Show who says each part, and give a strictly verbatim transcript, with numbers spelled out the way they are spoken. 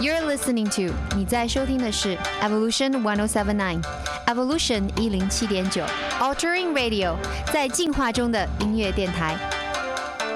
Speaker 1: You're listening to 你在收听的是 Evolution one oh seven nine Evolution 一零七点九 Altering Radio 在进化中的音乐电台。